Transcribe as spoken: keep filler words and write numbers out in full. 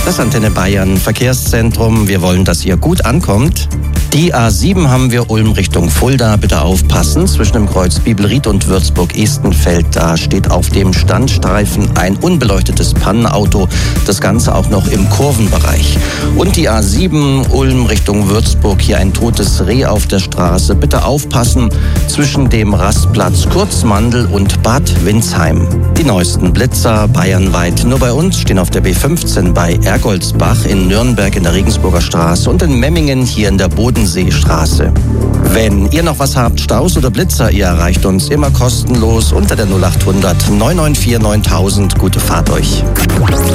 Das Antenne Bayern Verkehrszentrum. Wir wollen, dass ihr gut ankommt. Die A sieben haben wir Ulm Richtung Fulda. Bitte aufpassen. Zwischen dem Kreuz Bibelried und Würzburg-Estenfeld, da steht auf dem Standstreifen ein unbeleuchtetes Pannenauto. Das Ganze auch noch im Kurvenbereich. Und die A sieben Ulm Richtung Würzburg. Hier ein totes Reh auf der Straße. Bitte aufpassen. Zwischen dem Rastplatz Kurzmandel und Bad Windsheim. Die neuesten Blitzer bayernweit. Nur bei uns stehen auf der B fünfzehn bei Ergoldsbach, in Nürnberg in der Regensburger Straße und in Memmingen hier in der Bodenseestraße. Wenn ihr noch was habt, Staus oder Blitzer, ihr erreicht uns immer kostenlos unter der null acht hundert neun neun vier neuntausend. Gute Fahrt euch.